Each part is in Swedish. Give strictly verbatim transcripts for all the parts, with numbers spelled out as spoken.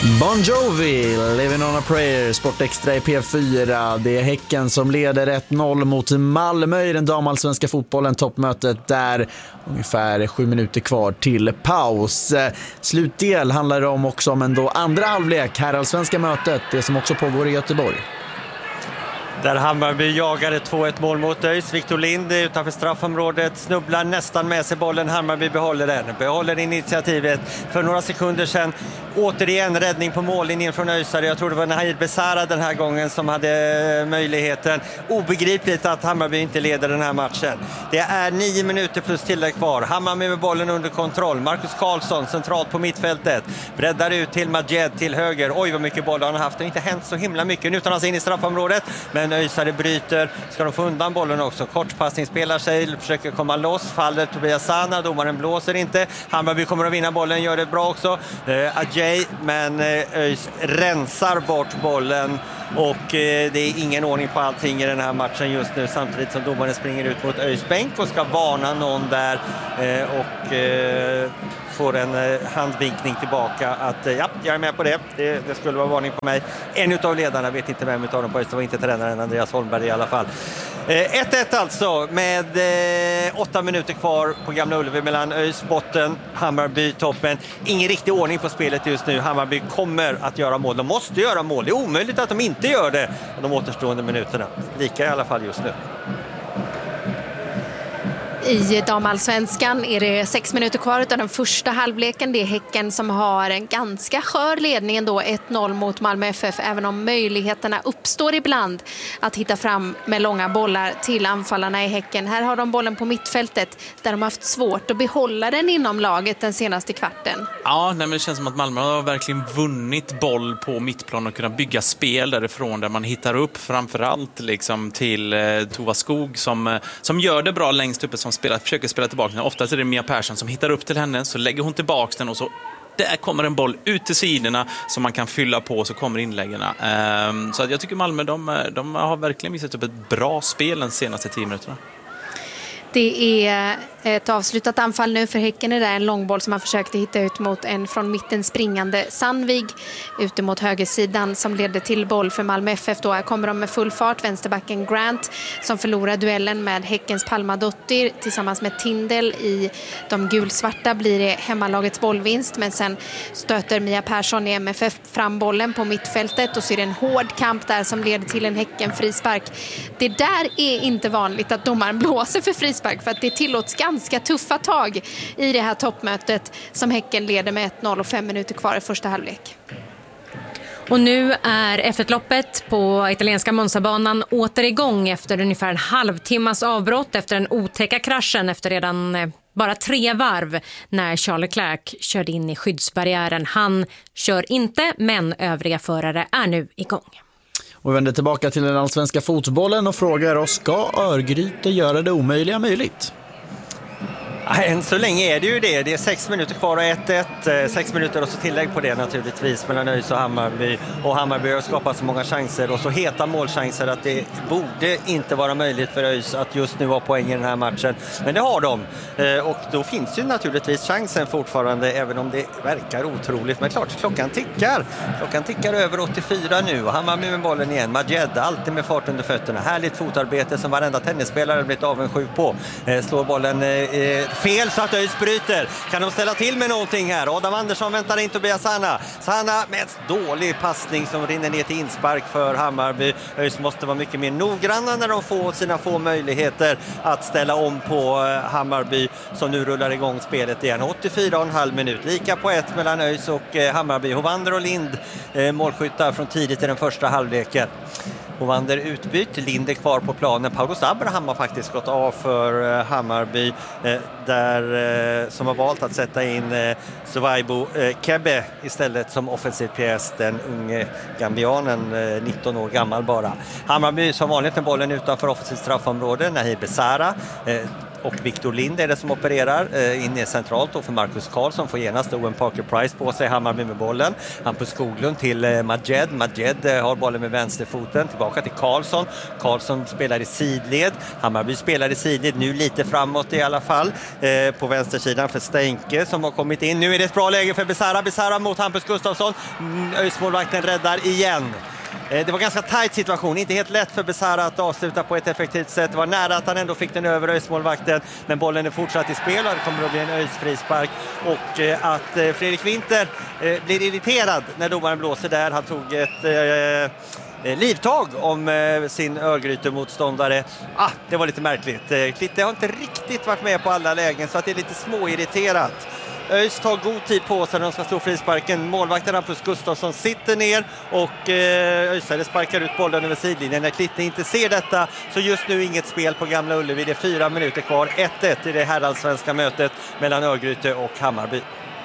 Bon Jovi, Living on a Prayer, Sportextra i P fyra. Det är Häcken som leder ett noll mot Malmö i den damallsvenska fotbollen. Toppmötet där ungefär sju minuter kvar till paus. Slutdel handlar det om också om ändå andra halvlek, herrallsvenska mötet, det som också pågår i Göteborg. Där Hammarby jagade två ett mål mot ÖIS. Viktor Lind utanför straffområdet snubblar nästan med sig bollen. Hammarby behåller den. Behåller initiativet. För några sekunder sedan återigen räddning på mållinjen från ÖISare. Jag tror det var Nahir Besara den här gången som hade möjligheten. Obegripligt att Hammarby inte leder den här matchen. Det är nio minuter plus tillägg kvar. Hammarby med bollen under kontroll. Marcus Karlsson centralt på mittfältet. Breddar ut till Majed till höger. Oj vad mycket boll han har haft. Det har inte hänt så himla mycket utan att in i straffområdet. Men ÖISare bryter, ska de få undan bollen också. Kortpassning spelar sig, försöker komma loss, faller Tobias Sana, domaren blåser inte. Hammarby kommer att vinna bollen, gör det bra också. Eh, Ajay, men eh, ÖIS rensar bort bollen. Och eh, det är ingen ordning på allting i den här matchen just nu, samtidigt som domaren springer ut mot ÖIS bänk och ska varna någon där eh, och eh, får en eh, handvinkning tillbaka att eh, ja, jag är med på det. det. Det skulle vara varning på mig. En utav ledarna, vet inte vem utav dem på ÖIS, det var inte tränaren Andreas Holmberg i alla fall. ett ett alltså med eh, åtta minuter kvar på Gamla Ullevi mellan ÖIS botten, Hammarby toppen. Ingen riktig ordning på spelet just nu. Hammarby kommer att göra mål. De måste göra mål. Det är omöjligt att de inte gör det de återstående minuterna. Lika i alla fall just nu. I damallsvenskan är det sex minuter kvar av den första halvleken. Det är Häcken som har en ganska skör ledning ändå, ett noll mot Malmö F F, även om möjligheterna uppstår ibland att hitta fram med långa bollar till anfallarna i Häcken. Här har de bollen på mittfältet där de har haft svårt att behålla den inom laget den senaste kvarten. Ja, nej, men det känns som att Malmö har verkligen vunnit boll på mittplan och kunnat bygga spel därifrån där man hittar upp framförallt liksom till eh, Tova Skog som, eh, som gör det bra längst uppe, som spelar, försöker spela tillbaka den. Oftast är det Mia Persson som hittar upp till henne, så lägger hon tillbaka den och så där kommer en boll ut till sidorna som man kan fylla på och så kommer inläggarna. Um, så att jag tycker Malmö, de, de har verkligen visat upp ett bra spel de senaste tio minuterna. Det är ett avslutat anfall nu för Häcken. Är det en långboll som man försökte hitta ut mot en från mitten springande Sandvig ute mot högersidan som ledde till boll för Malmö F F. Då här kommer de med full fart. Vänsterbacken Grant som förlorar duellen med Häckens Palma Dottir tillsammans med Tindel i de gulsvarta blir det hemmalagets bollvinst, men sen stöter Mia Persson i M F F fram bollen på mittfältet och så är det en hård kamp där som leder till en Häcken frispark. Det där är inte vanligt att domaren blåser för frispark, för att det tillåts ganska tuffa tag i det här toppmötet som Häcken leder med ett noll och fem minuter kvar i första halvlek. Och nu är F ett-loppet på italienska Monzabanan åter igång efter ungefär en halvtimmas avbrott efter den otäcka kraschen efter redan bara tre varv när Charles Leclerc körde in i skyddsbarriären. Han kör inte, men övriga förare är nu igång. Och vi vänder tillbaka till den allsvenska fotbollen och frågar oss, ska Örgryte göra det omöjliga möjligt? Än så länge är det ju det. Det är sex minuter kvar och ett ett. Sex minuter och så tillägg på det naturligtvis mellan ÖIS och Hammarby. Och Hammarby har skapat så många chanser och så heta målchanser att det borde inte vara möjligt för ÖIS att just nu ha poäng i den här matchen. Men det har de. Och då finns ju naturligtvis chansen fortfarande, även om det verkar otroligt. Men klart, klockan tickar. Klockan tickar över åttiofyra nu och Hammarby med bollen igen. Majed, alltid med fart under fötterna. Härligt fotarbete som varenda tennisspelare blivit avundsjuk på. Slår bollen eh, fel så att ÖIS bryter. Kan de ställa till med någonting här? Adam Andersson väntar in Tobias Sana. Sana med en dålig passning som rinner ner till inspark för Hammarby. ÖIS måste vara mycket mer noggranna när de får sina få möjligheter att ställa om på Hammarby som nu rullar igång spelet igen. åttiofyra och en halv minut. Lika på ett mellan ÖIS och Hammarby. Hovander och Lind målskyttar från tidigt i den första halvleken. Hovander utbytt, Lind är kvar på planen. Paulus Abraham har faktiskt gått av för eh, Hammarby eh, där, eh, som har valt att sätta in eh, Suvaibu eh, Kebe istället som offensiv pjäs, den unge gambianen, eh, nitton år gammal bara. Hammarby som vanligt med bollen utanför offensivt straffområde, Nahir Besara. Eh, och Victor Lind är det som opererar eh, in centralt och för Marcus Karlsson får genast Owen Parker Price på sig. Hammarby med bollen. Hampus Skoglund till eh, Majed. Majed eh, har bollen med vänsterfoten. Tillbaka till Karlsson. Karlsson spelar i sidled. Hammarby spelar i sidled. Nu lite framåt i alla fall. Eh, på vänstersidan för Steinke som har kommit in. Nu är det ett bra läge för Besara. Besara mot Hampus Gustafsson. Mm, Öjsmålvakten räddar igen. Det var ganska tajt situation, inte helt lätt för Besara att avsluta på ett effektivt sätt. Det var nära att han ändå fick den över Öjsmålvakten, men bollen är fortsatt i spel och det kommer att bli en Öjs frispark. Och att Fredrik Winter blir irriterad när domaren blåser där. Han tog ett eh, livtag om sin Örgryte-motståndare. Ah, det var lite märkligt. Klitte har inte riktigt varit med på alla lägen så att det är lite småirriterat. ÖIS tar god tid på sig när de ska slå frisparken. Målvakten Hampus Gustafsson sitter ner och eh, ÖISare sparkar ut bollen över sidlinjen. När Klitte inte ser detta så just nu inget spel på Gamla Ullevi. Det är fyra minuter kvar. ett ett i det herrallsvenska mötet mellan Örgryte och Hammarby.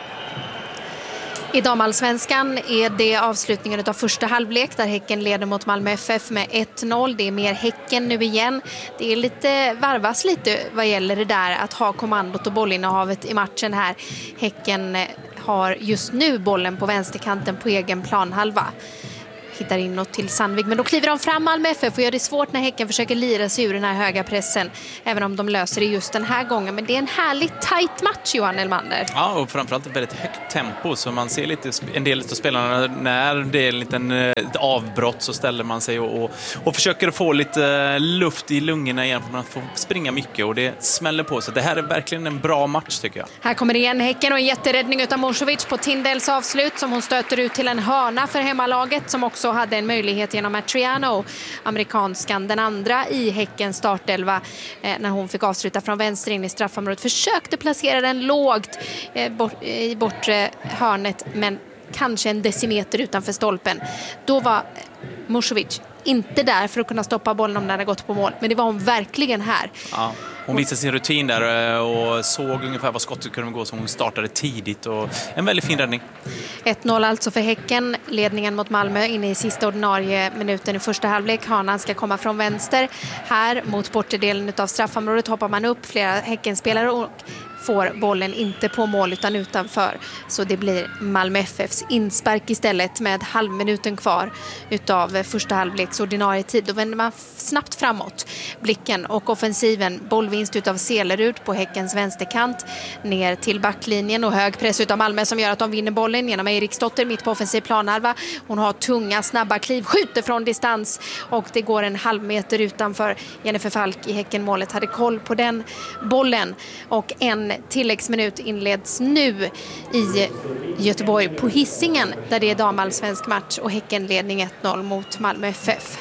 I damallsvenskan är det avslutningen av första halvlek där Häcken leder mot Malmö F F med ett noll. Det är mer Häcken nu igen. Det är lite varvas lite vad gäller det där att ha kommandot och bollinnehavet i matchen här. Häcken har just nu bollen på vänsterkanten på egen planhalva. Hittar inåt till Sandvik, men då kliver de fram Malmö F F och gör det svårt när Häcken försöker lira sig ur den här höga pressen, även om de löser det just den här gången. Men det är en härligt tajt match, Johan Elmander. Ja, och framförallt ett väldigt högt tempo, så man ser lite en del av spelarna när det är en liten, ett avbrott så ställer man sig och, och, och försöker få lite luft i lungorna igen för man får springa mycket och det smäller på. Så det här är verkligen en bra match tycker jag. Här kommer det igen Häcken och en jätteräddning utav Morsovic på Tindels avslut som hon stöter ut till en hörna för hemmalaget som också hade en möjlighet genom Matriano, amerikanskan, den andra i Häckens startelva, eh, när hon fick avsluta från vänster in i straffområdet. Försökte placera den lågt eh, bort, i bortre hörnet, men kanske en decimeter utanför stolpen. Då var Morsovic inte där för att kunna stoppa bollen om den hade gått på mål, men det var hon verkligen här. Ja. Hon visade sin rutin där och såg ungefär vad skottet kunde gå, så hon startade tidigt och en väldigt fin räddning. ett noll alltså för Häcken, ledningen mot Malmö inne i sista ordinarie minuten i första halvlek. Hanan ska komma från vänster. Här mot bortedelen av straffområdet hoppar man upp flera Häckenspelare och får bollen inte på mål utan utanför. Så det blir Malmö F F:s inspark istället med halvminuten kvar utav första halvleks ordinarie tid. Då vänder man snabbt framåt blicken och offensiven. Bollvinst utav Selerud på Häckens vänsterkant ner till backlinjen och hög press utav Malmö som gör att de vinner bollen genom Eriksdotter mitt på offensiv planhalva. Hon har tunga snabba kliv, skjuter från distans och det går en halv meter utanför. Jennifer Falk i Häckenmålet hade koll på den bollen och en tilläggsminut inleds nu i Göteborg på Hisingen där det är damallsvensk match och Häcken ledning ett noll mot Malmö F F.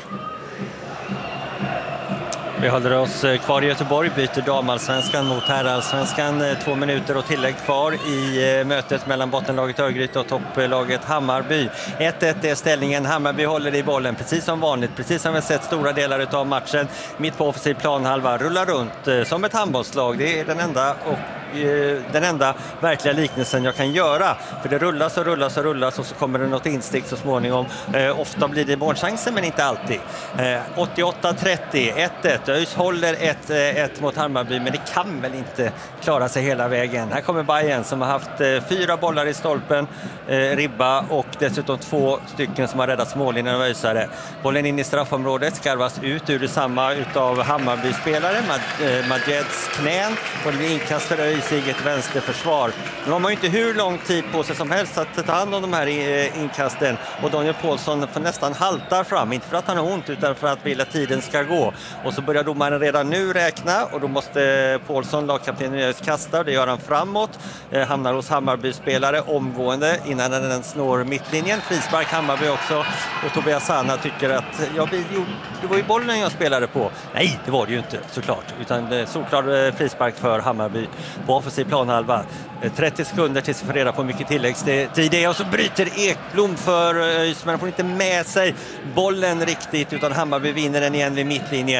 Vi håller oss kvar i Göteborg, byter damallsvenskan mot herrallsvenskan. Två minuter och tillägg kvar i mötet mellan bottenlaget Örgryte och topplaget Hammarby. ett ett är ställningen. Hammarby håller i bollen precis som vanligt, precis som vi sett stora delar av matchen. Mitt på offensiv planhalva, rullar runt som ett handbollslag. Det är den enda och den enda verkliga liknelsen jag kan göra. För det rullas och rullas och rullas och så kommer det något instick så småningom. Eh, ofta blir det målchanser men inte alltid. Eh, åttioåtta trettio, ett ett. ÖIS håller ett ett mot Hammarby men det kan väl inte klara sig hela vägen. Här kommer Bayern som har haft eh, fyra bollar i stolpen, eh, ribba och dessutom två stycken som har räddat mållinjen av ÖISare. Bollen in i straffområdet skarvas ut ur detsamma utav Hammarby-spelare. Mad- eh, Madjeds knän och det blir inkast för ÖIS i ett vänsterförsvar. Nu har man ju inte hur lång tid på sig som helst att ta hand om de här inkasten och Daniel Paulsson får nästan haltar fram, inte för att han har ont utan för att vilja tiden ska gå. Och så börjar domaren redan nu räkna och då måste Paulsson, lagkaptenen, ÖIS kasta och det gör han framåt. Eh, hamnar hos Hammarby-spelare omgående innan den snår mittlinjen. Frispark Hammarby också och Tobias Sanna tycker att ja, vi, jo, det var ju bollen jag spelade på. Nej, det var det ju inte såklart, utan det är såklart frispark för Hammarby på offensiv planhalva. trettio sekunder tills vi får reda på mycket tilläggstid det är och så bryter Ekblom för ÖIS men får inte med sig bollen riktigt utan Hammarby vinner den igen vid mittlinjen.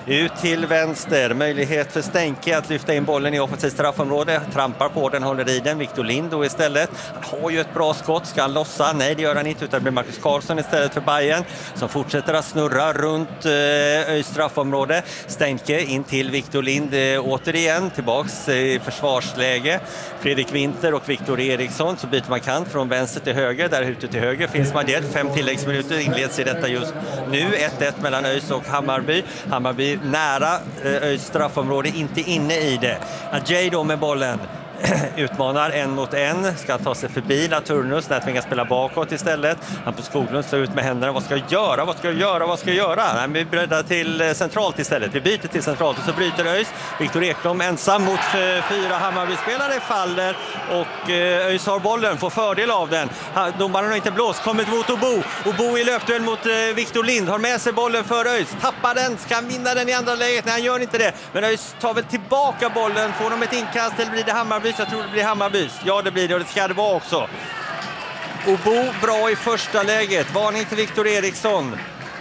Ut till vänster, möjlighet för Stänke att lyfta in bollen i offensivt straffområde. Trampar på den, håller i den. Victor Lind istället. Han har ju ett bra skott, ska han lossa? Nej, det gör han inte, utan det blir Marcus Karlsson istället för Bayern som fortsätter att snurra runt eh, straffområde. Stänke in till Victor Lind eh, återigen, tillbaks i försvarsläge. Fredrik Winter och Victor Eriksson, så byter man kant från vänster till höger. Där ute till höger finns Madjed. Fem tilläggsminuter inleds i detta just nu. ett ett mellan ÖIS och Hammarby. Hammarby nära ÖIS straffområde, inte inne i det. Adjei då med bollen. Utmanar en mot en, ska ta sig förbi Laturnus, där tvingas spela bakåt istället. Han på Skoglund slår ut med händerna. Vad ska jag göra? Vad ska jag göra? Vad ska jag göra? Nej, vi breddar till centralt istället. Vi byter till centralt och så bryter ÖIS. Viktor Ekblom ensam mot fyra Hammarby-spelare faller och ÖIS har bollen, får fördel av den. Domaren har inte blåst, kommer mot Obo. Obo i löpduell mot Victor Lind, har med sig bollen för ÖIS. Tappar den, ska han vinna den i andra läget? Nej, han gör inte det. Men ÖIS tar väl tillbaka bollen. Får de ett inkast eller blir det Hammarby? Jag tror det blir Hammarbys. Ja, det blir det och det ska det vara också. Obo bra i första läget. Varning till Victor Eriksson.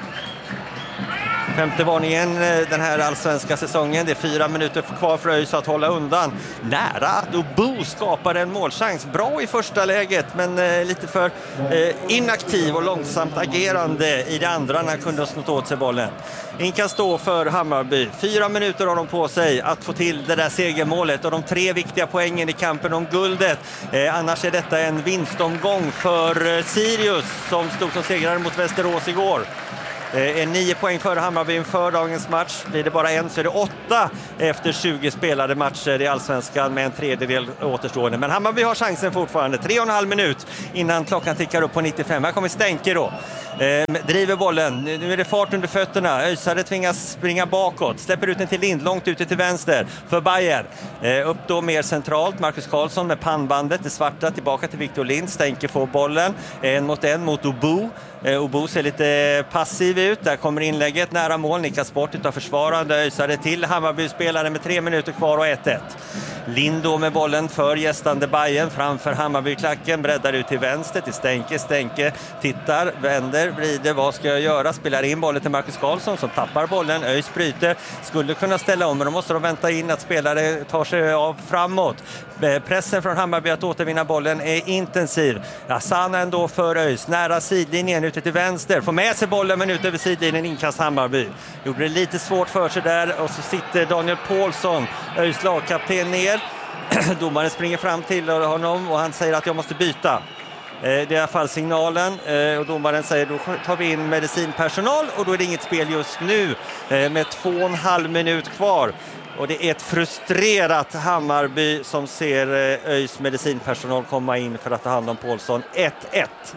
Femte varningen den här allsvenska säsongen. Det är fyra minuter kvar för ÖIS att hålla undan. Nära att Obo skapar en målchans. Bra i första läget, men eh, lite för eh, inaktiv och långsamt agerande i det andra när han kunde ha snott åt sig bollen. Inkast då för Hammarby. Fyra minuter har de på sig att få till det där segermålet och de tre viktiga poängen i kampen om guldet. Eh, annars är detta en vinstomgång för eh, Sirius som stod som segrare mot Västerås igår. Eh, nio poäng före Hammarby inför dagens match. Blir det bara en så är det åtta efter tjugo spelade matcher i Allsvenskan med en tredjedel återstående. Men Hammarby har chansen fortfarande. Tre och en halv minut innan klockan tickar upp på nittiofem. Här kommer Stänke då. Eh, driver bollen. Nu är det fart under fötterna. Öisare tvingas springa bakåt. Släpper ut den till Lind, långt ute till vänster för Bayern. Eh, upp då mer centralt. Marcus Karlsson med pannbandet. Det svarta tillbaka till Victor Lind. Stänke får bollen. En mot en mot Obo. Eh, Obo ser lite passiv ut. Där kommer inlägget nära mål. Nickas bort utav försvarande. Öisare till Hammarby-spelare med tre minuter kvar och ett ett. Lind då med bollen för gästande Bayern framför Hammarby-klacken. Breddar ut till vänster till Stänke. Stänke tittar, vänder, vrider. Vad ska jag göra? Spelar in bollen till Marcus Karlsson som tappar bollen. ÖIS bryter. Skulle kunna ställa om, men då måste de vänta in att spelare tar sig av framåt. Pressen från Hammarby att återvinna bollen är intensiv. Asana ändå för ÖIS. Nära sidlinjen ute till vänster. Får med sig bollen men ut över sidlinjen. Inkast Hammarby. Gjorde det lite svårt för sig där. Och så sitter Daniel Paulsson, ÖIS lagkapten, ner. Domaren springer fram till honom och han säger att jag måste byta. Det är i alla fall signalen och domaren säger då tar vi in medicinpersonal och då är det inget spel just nu med två och en halv minut kvar. Och det är ett frustrerat Hammarby som ser ÖIS medicinpersonal komma in för att ta hand om Paulsson. ett ett.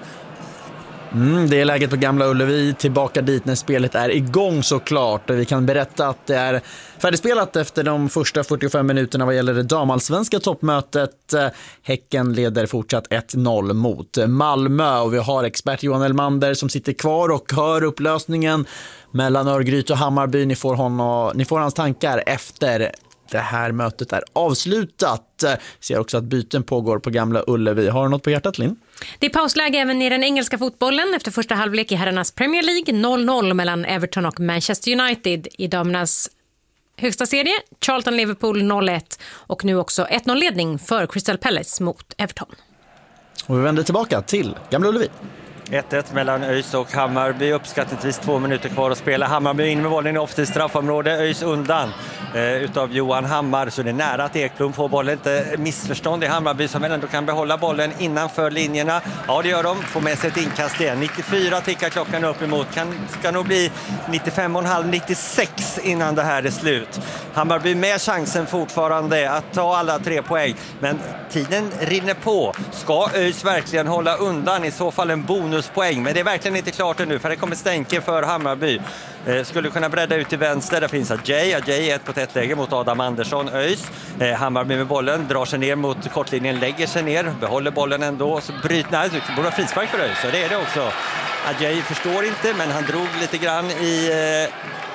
Mm, det är läget på Gamla Ullevi, tillbaka dit när spelet är igång såklart. Vi kan berätta att det är färdigspelat efter de första fyrtiofem minuterna vad gäller det damallsvenska toppmötet. Häcken leder fortsatt ett noll mot Malmö och vi har expert Johan Elmander som sitter kvar och hör upplösningen mellan Örgryte och Hammarby. Ni får, honom, ni får hans tankar efter det här mötet är avslutat. Ser också att byten pågår på Gamla Ullevi. Har du något på hjärtat, Linn? Det är pausläge även i den engelska fotbollen efter första halvlek i herrarnas Premier League. noll noll mellan Everton och Manchester United. I damernas högsta serie Charlton-Liverpool noll ett och nu också ett noll-ledning för Crystal Palace mot Everton. Och vi vänder tillbaka till Gamla Ullevi. ett ett mellan ÖIS och Hammarby. Uppskattningsvis två minuter kvar att spela. Hammarby in med bollen i offensivt straffområde. ÖIS undan eh, utav Johan Hammar. Så det är nära att Ekblom får bollen. Inte missförstånd i Hammarby som ändå kan behålla bollen innanför linjerna. Ja, det gör de. Får med sig ett inkast igen. nittiofyra tickar klockan upp emot. Kan, ska nog bli nittiofem och en halv, nittiosex innan det här är slut. Hammarby med chansen fortfarande att ta alla tre poäng. Men tiden rinner på. Ska ÖIS verkligen hålla undan? I så fall en bonus poäng, men det är verkligen inte klart ännu för det kommer Stänke för Hammarby. Eh, skulle kunna bredda ut till vänster, där finns Adjei. Adjei är ett på ett läge mot Adam Andersson, ÖIS. Eh, Hammarby med bollen, drar sig ner mot kortlinjen, lägger sig ner, behåller bollen ändå, så bryter, nej, det borde vara frispark för ÖIS, så det är det också. Adjei förstår inte, men han drog lite grann i... Eh,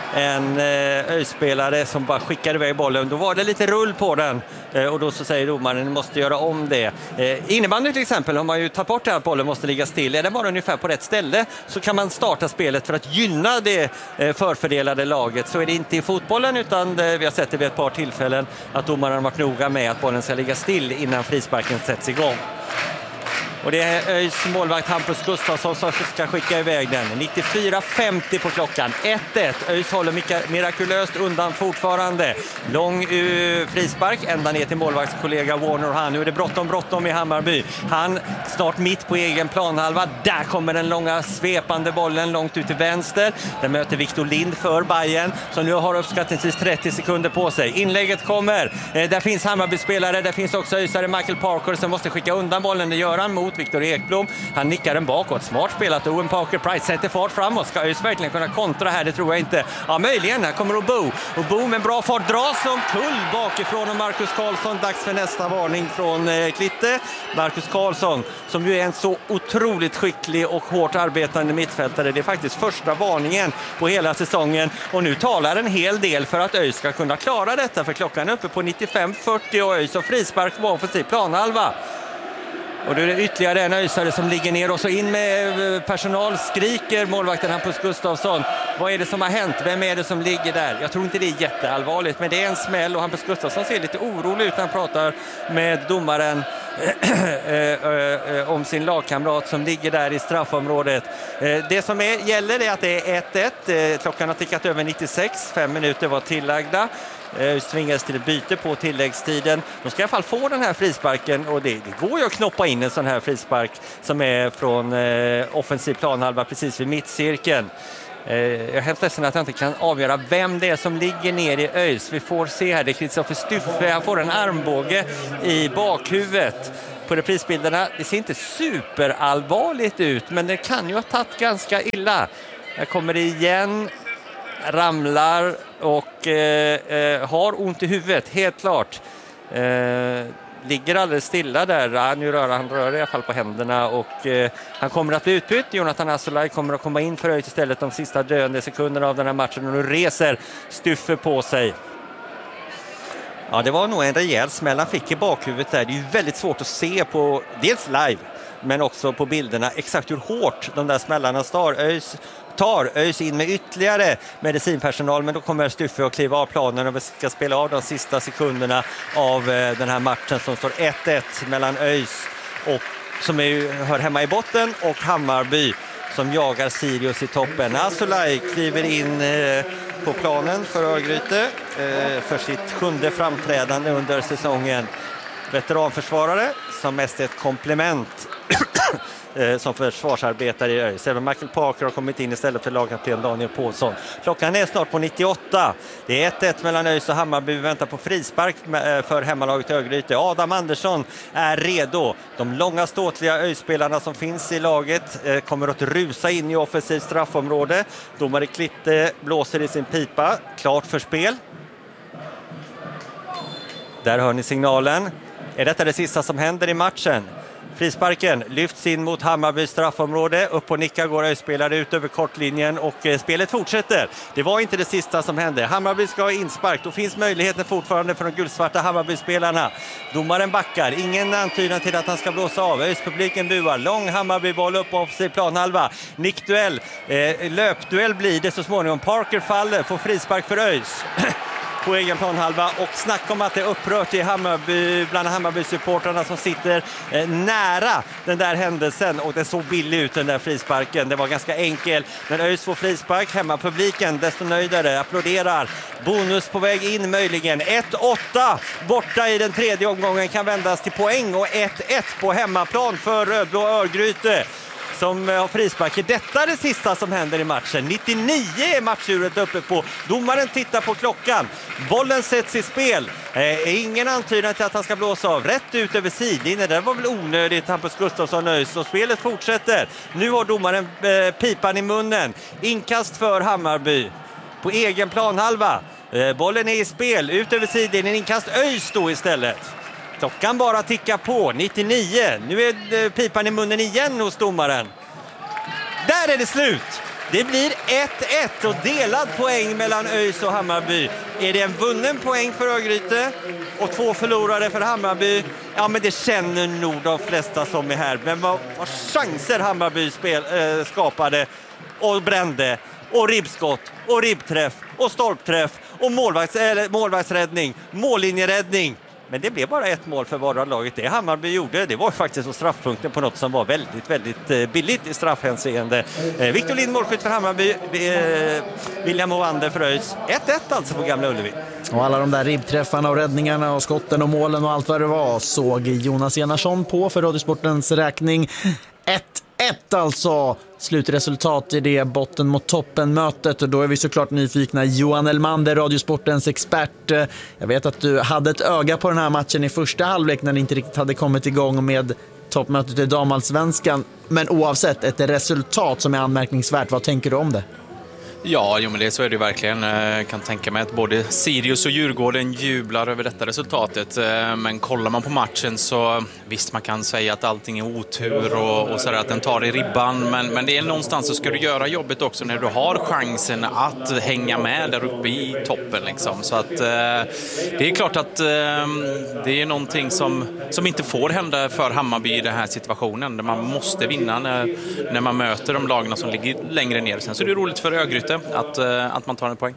en ÖIS-spelare som bara skickade iväg bollen. Då var det lite rull på den och då så säger domaren, ni måste göra om det. Innebandy till exempel har man ju tagit bort det här att bollen måste ligga still. Är det bara ungefär på rätt ställe så kan man starta spelet för att gynna det förfördelade laget. Så är det inte i fotbollen, utan vi har sett det vid ett par tillfällen att domaren har varit noga med att bollen ska ligga still innan frisparken sätts igång. Och det är ÖIS målvakt Hampus Gustafsson som ska skicka iväg den. nittiofyra femtio på klockan. ett ett. ÖIS håller mirakulöst undan fortfarande. Lång uh, frispark ända ner till målvaktskollega Warner. Han. Nu är det bråttom, bråttom i Hammarby. Han snart mitt på egen planhalva. Där kommer den långa svepande bollen långt ut till vänster. Den möter Victor Lind för Bayern som nu har uppskattningsvis trettio sekunder på sig. Inlägget kommer. Eh, där finns Hammarby-spelare. Där finns också ÖISare Michael Parker som måste skicka undan bollen. Det gör han mot Viktor Ekblom. Han nickar den bakåt. Smart spelat. Owen Parker Price sätter fart framåt. Ska ÖIS verkligen kunna kontra här? Det tror jag inte. Ja, möjligen. Här kommer Obo. Obo med bra fart dras som kull bakifrån och Marcus Karlsson. Dags för nästa varning från eh, Klitte. Marcus Karlsson som ju är en så otroligt skicklig och hårt arbetande mittfältare. Det är faktiskt första varningen på hela säsongen. Och nu talar en hel del för att ÖIS ska kunna klara detta. För klockan är uppe på nittiofem fyrtio och ÖIS och frispark på offensiv planhalva. Och då är det ytterligare en ÖISare som ligger ner och så in med personal, skriker målvakten Hampus Gustafsson. Vad är det som har hänt? Vem är det som ligger där? Jag tror inte det är jätteallvarligt, men det är en smäll och Hampus Gustafsson ser lite orolig ut när han pratar med domaren om sin lagkamrat som ligger där i straffområdet. Det som är, gäller är att det är ett ett. Klockan har tickat över nittiosex, fem minuter var tillagda. Tvingades till ett byte på tilläggstiden. De ska i alla fall få den här frisparken och det, det går ju att knoppa in en sån här frispark som är från eh, offensiv planhalva precis vid mittcirkeln. Eh, jag är helt ledsen att jag inte kan avgöra vem det är som ligger ner i ÖIS. Vi får se här, det är Kristoffer Stuffe. Han får en armbåge i bakhuvudet. På reprisbilderna, det ser inte superallvarligt ut, men det kan ju ha tagit ganska illa. Här kommer det igen. Ramlar och eh, eh, har ont i huvudet, helt klart. Eh, ligger alldeles stilla där. Ja, nu rör han rör i alla fall på händerna och eh, han kommer att bli utbytt. Jonathan Asolaj kommer att komma in för ÖIS istället de sista döende sekunderna av den här matchen och nu reser Stuffe på sig. Ja, det var nog en rejäl smäll han fick i bakhuvudet där. Det är ju väldigt svårt att se på, dels live, men också på bilderna exakt hur hårt de där smällarna står. ÖIS tar ÖIS in med ytterligare medicinpersonal, men då kommer Stuffe att kliva av planen och vi ska spela av de sista sekunderna av den här matchen som står ett ett mellan ÖIS och som är, hör hemma i botten och Hammarby som jagar Sirius i toppen. Asolaj kliver in eh, på planen för Örgryte eh, för sitt sjunde framträdande under säsongen. Veteranförsvarare som mest är ett komplement som försvarsarbetare i ÖIS. Även Michael Parker har kommit in istället för lagkapten Daniel Paulsson. Klockan är snart på nittioåtta. Det är ett ett mellan ÖIS och Hammarby. Vi väntar på frispark för hemmalaget Örgryte. Adam Andersson är redo. De långa ståtliga ÖIS-spelarna som finns i laget kommer att rusa in i offensivt straffområde. Domare Klitte blåser i sin pipa. Klart för spel. Där hör ni signalen. Är detta det sista som händer i matchen? Frisparken lyfts in mot Hammarby straffområde. Upp och nicka går ÖIS-spelare ut över kortlinjen och eh, spelet fortsätter. Det var inte det sista som hände. Hammarby ska ha inspark. Då finns möjligheten fortfarande för de guldsvarta Hammarby-spelarna. Domaren backar. Ingen antydan till att han ska blåsa av. ÖIS-publiken buar. Lång Hammarby-boll upp på offensiv planhalva. Nickduell. Eh, löpduell blir det så småningom. Parker faller. Får frispark för ÖIS. På egen planhalva och snacka om att det är upprört i Hammarby, bland Hammarby-supportrarna som sitter eh, nära den där händelsen och det såg billig ut den där frisparken. Det var ganska enkel, men ÖIS får frispark. Hemmapubliken desto nöjdare, applåderar. Bonus på väg in möjligen. ett åtta borta i den tredje omgången kan vändas till poäng och ett ett på hemmaplan för Rödblå Örgryte som har frispark. Detta är det sista som händer i matchen. nittionio är matchuret uppe på. Domaren tittar på klockan. Bollen sätts i spel. Eh, ingen antydan till att han ska blåsa av. Rätt ut över sidlinjen. Det var väl onödigt. Hampus Gustafsson nöjs och spelet fortsätter. Nu har domaren eh, pipan i munnen. Inkast för Hammarby. På egen planhalva. Eh, bollen är i spel. Ut över sidlinjen. Inkast ÖIS då istället. Klockan bara tickar på. nittionio. Nu är pipan i munnen igen hos domaren. Där är det slut. Det blir ett ett och delad poäng mellan ÖIS och Hammarby. Är det en vunnen poäng för Örgryte och två förlorare för Hammarby? Ja, men det känner nog de flesta som är här. Men vad, vad chanser Hammarby spel, äh, skapade och brände. Och ribbskott, och ribbträff, och stolpträff, och målvakts, äh, målvaktsräddning, mållinjeräddning. Men det blev bara ett mål för vardera laget. Det Hammarby gjorde, det var faktiskt straffpunkten på något som var väldigt, väldigt billigt i straffhänseende. Eh, Victor Lind målskytt för Hammarby, eh, William Oander för ÖIS. ett ett alltså på Gamla Ullevi. Och alla de där ribbträffarna och räddningarna och skotten och målen och allt vad det var såg Jonas Enarsson på för Radiosportens räkning. ett ett alltså slutresultat i det botten mot toppen mötet, och då är vi såklart nyfikna. Johan Elmander, Radiosportens expert. Jag vet att du hade ett öga på den här matchen i första halvlek när ni inte riktigt hade kommit igång med toppmötet i damallsvenskan, men oavsett ett resultat som är anmärkningsvärt, vad tänker du om det? Ja, jo, men det så är det verkligen. Jag kan tänka mig att både Sirius och Djurgården jublar över detta resultatet. Men kollar man på matchen så visst, man kan säga att allting är otur och, och sådär, att den tar i ribban. Men, men det är någonstans så ska du göra jobbet också när du har chansen att hänga med där uppe i toppen. Liksom. Så att det är klart att det är någonting som, som inte får hända för Hammarby i den här situationen. Där man måste vinna när, när man möter de lagarna som ligger längre ner. Sen så är det roligt för Örgryte Att, att man tar en poäng.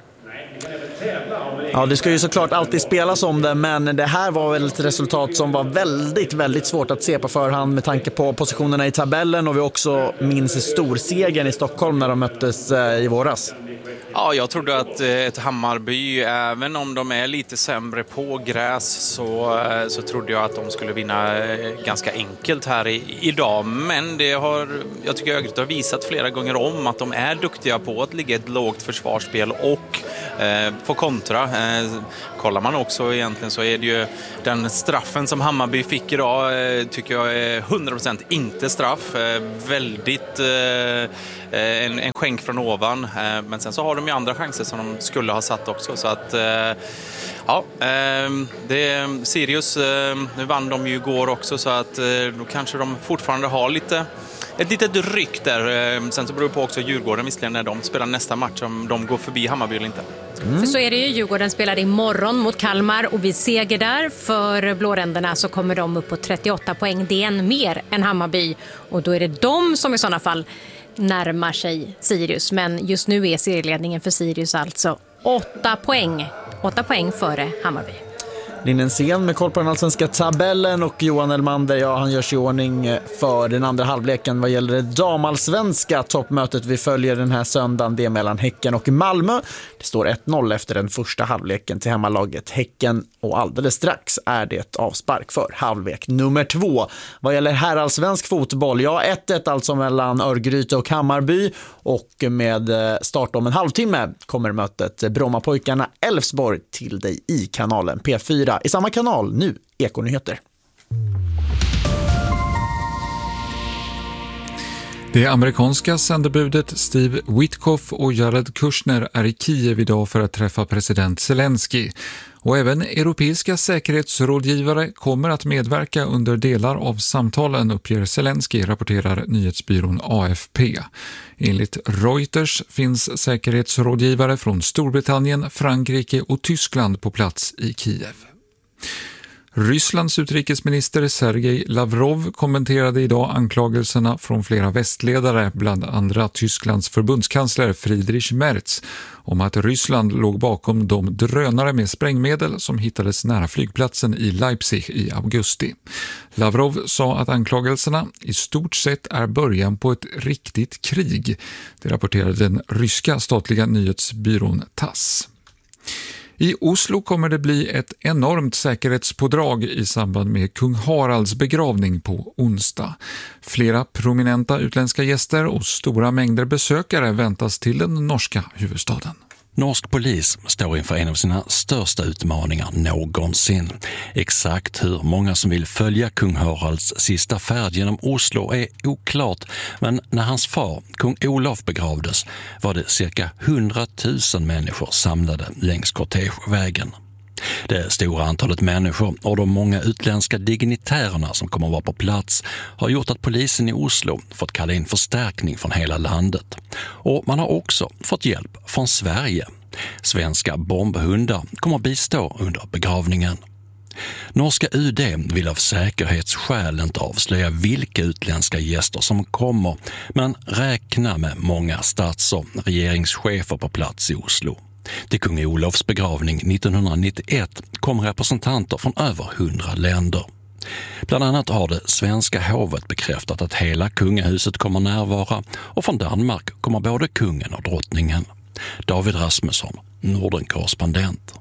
Ja, det ska ju såklart alltid spelas om det, men det här var väl ett resultat som var väldigt, väldigt svårt att se på förhand med tanke på positionerna i tabellen, och vi också minns storsegern i Stockholm när de möttes i våras. Ja, jag trodde att ett Hammarby, även om de är lite sämre på gräs, så, så trodde jag att de skulle vinna ganska enkelt här i, idag. Men det har, jag tycker Örgryte har visat flera gånger om att de är duktiga på att ligga ett lågt försvarsspel och eh, få kontra. Eh, kollar man också egentligen så är det ju den straffen som Hammarby fick idag, eh, tycker jag är hundra procent inte straff. Eh, väldigt eh, en, en skänk från ovan. Eh, men sen så har de ju andra chanser som de skulle ha satt också. Så att, eh, ja, eh, det, Sirius, eh, nu vann de ju igår också, så att eh, då kanske de fortfarande har lite ett litet ryck där. Sen så beror det på också Djurgården visserligen när de spelar nästa match, om de går förbi Hammarby eller inte. Mm. För så är det ju, Djurgården spelar imorgon mot Kalmar, och vid seger där för blåränderna så kommer de upp på trettioåtta poäng. Det är en mer än Hammarby, och då är det de som i sådana fall närmar sig Sirius. Men just nu är serieledningen för Sirius alltså åtta poäng. åtta poäng före Hammarby. Linnen Sen med koll på den allsvenska tabellen, och Johan Elmander, ja, han görs i ordning för den andra halvleken vad gäller det damallsvenska toppmötet vi följer den här söndagen. Det är mellan Häcken och Malmö. Det står ett noll efter den första halvleken till hemmalaget Häcken, och alldeles strax är det ett avspark för halvlek nummer två. Vad gäller herrallsvensk fotboll, ja, ett ett alltså mellan Örgryte och Hammarby, och med start om en halvtimme kommer mötet Brommapojkarna Elfsborg till dig i kanalen P fyra. I samma kanal nu, Ekonyheter. Det amerikanska sändebudet Steve Witkoff och Jared Kushner är i Kiev idag för att träffa president Zelensky. Och även europeiska säkerhetsrådgivare kommer att medverka under delar av samtalen, uppger Zelensky, rapporterar nyhetsbyrån A F P. Enligt Reuters finns säkerhetsrådgivare från Storbritannien, Frankrike och Tyskland på plats i Kiev. Rysslands utrikesminister Sergej Lavrov kommenterade idag anklagelserna från flera västledare, bland andra Tysklands förbundskansler Friedrich Merz, om att Ryssland låg bakom de drönare med sprängmedel som hittades nära flygplatsen i Leipzig i augusti. Lavrov sa att anklagelserna i stort sett är början på ett riktigt krig. Det rapporterade den ryska statliga nyhetsbyrån Tass. I Oslo kommer det bli ett enormt säkerhetspådrag i samband med kung Haralds begravning på onsdag. Flera prominenta utländska gäster och stora mängder besökare väntas till den norska huvudstaden. Norsk polis står inför en av sina största utmaningar någonsin. Exakt hur många som vill följa kung Haralds sista färd genom Oslo är oklart, men när hans far, kung Olof, begravdes var det cirka hundratusen människor samlade längs kortegevägen. Det stora antalet människor och de många utländska dignitärerna som kommer att vara på plats har gjort att polisen i Oslo fått kalla in förstärkning från hela landet. Och man har också fått hjälp från Sverige. Svenska bombhundar kommer att bistå under begravningen. Norska U D vill av säkerhetsskäl inte avslöja vilka utländska gäster som kommer, men räknar med många stats- och regeringschefer på plats i Oslo. Till kung Olofs begravning nittonhundranittioett kom representanter från över hundra länder. Bland annat har det svenska hovet bekräftat att hela kungahuset kommer närvara, och från Danmark kommer både kungen och drottningen. David Rasmusson, Norden-korrespondent.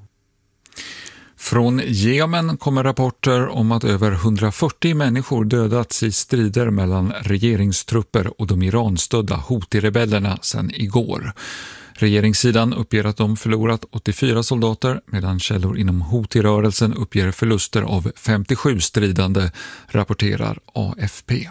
Från Jemen kommer rapporter om att över hundrafyrtio människor dödats i strider mellan regeringstrupper och de Iran-stödda Houthi-rebellerna sedan igår. Regeringssidan uppger att de förlorat åttiofyra soldater, medan källor inom Houthi-rörelsen uppger förluster av femtiosju stridande, rapporterar A F P.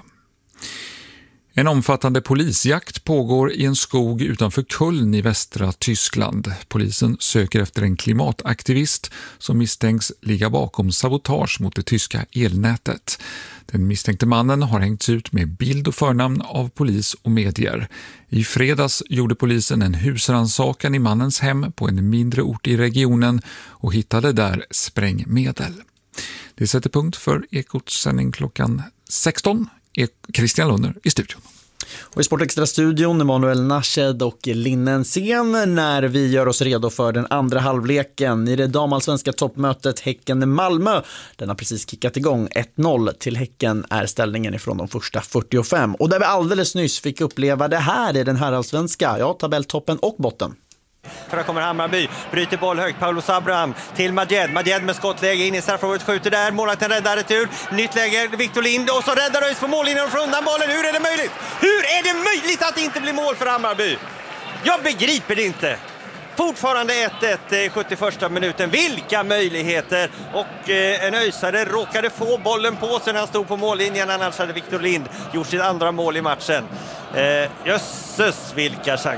En omfattande polisjakt pågår i en skog utanför Köln i västra Tyskland. Polisen söker efter en klimataktivist som misstänks ligga bakom sabotage mot det tyska elnätet. Den misstänkte mannen har hängts ut med bild och förnamn av polis och medier. I fredags gjorde polisen en husrannsakan i mannens hem på en mindre ort i regionen och hittade där sprängmedel. Det sätter punkt för Ekots sändning klockan sexton. Christian Lunner i studion. Och i Sportextra-studion Emanuel Nashed och Linnen Sen när vi gör oss redo för den andra halvleken i det damallsvenska toppmötet Häcken-Malmö. Den har precis kickat igång. ett noll till Häcken är ställningen ifrån de första fyrtiofem. Och där vi alldeles nyss fick uppleva det här i den här allsvenska, ja, tabelltoppen och botten. För kommer Hammarby, bryter boll högt, Paulus Abraham till Majed, Majed med skottläge in i straffområdet, skjuter där, målvakten räddar retur, nytt läge, Victor Lind, och så räddar Öis på mållinjen och får undan bollen. Hur är det möjligt? Hur är det möjligt att det inte blir mål för Hammarby? Jag begriper det inte. Fortfarande ett ett i sjuttioförsta minuten. Vilka möjligheter! Och eh, en öisare råkade få bollen på sig när han stod på mållinjen. Annars hade Victor Lind gjort sitt andra mål i matchen. Eh, jösses, vilka chanser!